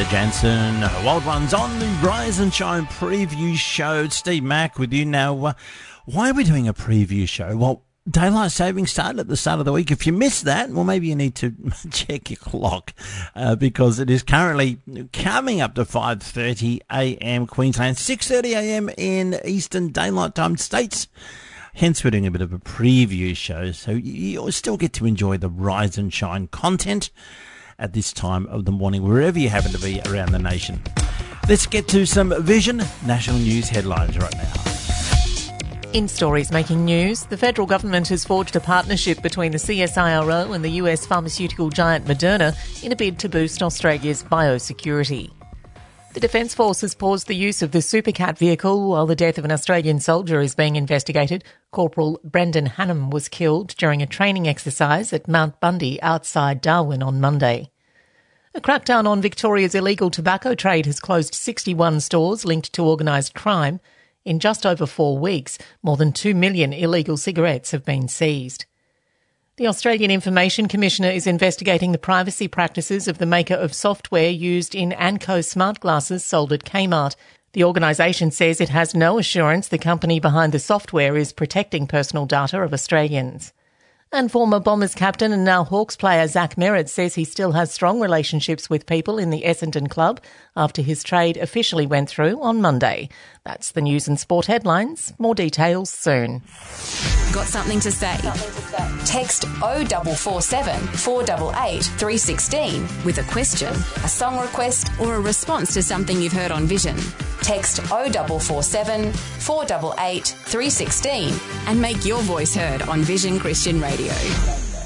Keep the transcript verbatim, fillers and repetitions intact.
Jansen, Wild Ones on the Rise and Shine preview show. Steve Mack with you. Now, uh, why are we doing a preview show? Well, daylight saving started at the start of the week. If you missed that, well, maybe you need to check your clock uh, because it is currently coming up to five thirty a.m. Queensland, six thirty a.m. in Eastern Daylight Time states. Hence, we're doing a bit of a preview show, so you still get to enjoy the Rise and Shine content at this time of the morning, wherever you happen to be around the nation. Let's get to some Vision National News headlines right now. In stories making news, the federal government has forged a partnership between the C S I R O and the U S pharmaceutical giant Moderna in a bid to boost Australia's biosecurity. The Defence Force has paused the use of the Supercat vehicle while the death of an Australian soldier is being investigated. Corporal Brendan Hannam was killed during a training exercise at Mount Bundy outside Darwin on Monday. A crackdown on Victoria's illegal tobacco trade has closed sixty-one stores linked to organised crime. In just over four weeks, more than two million illegal cigarettes have been seized. The Australian Information Commissioner is investigating the privacy practices of the maker of software used in Anko smart glasses sold at Kmart. The organisation says it has no assurance the company behind the software is protecting personal data of Australians. And former Bombers captain and now Hawks player Zach Merritt says he still has strong relationships with people in the Essendon club after his trade officially went through on Monday. That's the news and sport headlines. More details soon. Got something to say? Something to say. Text oh four four seven, four eight eight, three one six with a question, a song request or a response to something you've heard on Vision. Text oh four four seven, four eight eight, three one six and make your voice heard on Vision Christian Radio.